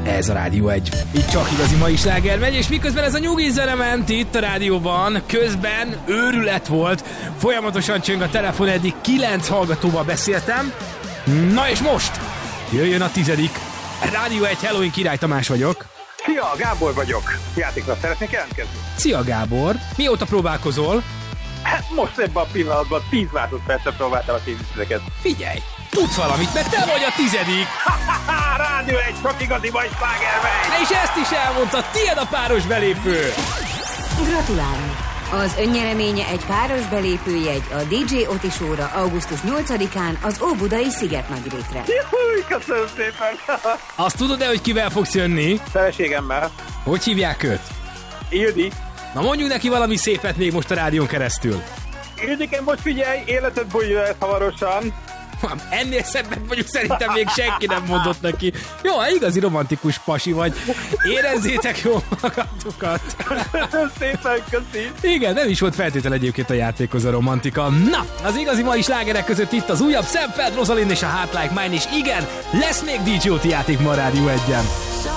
Ez a Rádió 1. Itt csak igazi mai sláger megy, és miközben ez a nyugi zene ment itt a rádióban, közben őrület volt. Folyamatosan csöng a telefon, eddig 9 hallgatóval beszéltem. Na és most jöjjön a 10. Rádió 1, Halloween Király Tamás vagyok. Szia, Gábor vagyok. Játékra szeretnék jelentkezni? Szia Gábor, mióta próbálkozol? Hát most ebben a pillanatban 10 másodpercre próbáltam a tévítőzeket. Figyelj, tudsz valamit, mert te vagy a 10. Rádió 1, csak igazi vagy sláger megy. És ezt is elmondta, tiéd a páros belépő. Gratulálunk! Az önnyereménye egy páros belépőjegy a DJ Oti Show-ra augusztus 8-án az Óbudai Szigetnagyrétre. Köszönöm szépen. Azt tudod-e, hogy kivel fogsz jönni? Feleségemmel. Hogy hívják őt? Ildi. Na mondjuk neki valami szépet még most a rádión keresztül. Ildiken, most figyelj, életed bújja ezt hamarosan. Ennél szebbet vagyunk, szerintem még senki nem mondott neki. Jó, igazi romantikus pasi vagy. Érezzétek jól magatokat. Köszönöm szépen, köszi. Igen, nem is volt feltétel egyébként a játékhoz a romantika. Na, az igazi mai slágerek között itt az újabb Sam Feld, Rosalind és a Heart Like Mine, és igen, lesz még DJ Oti játék ma a Rádió 1-en.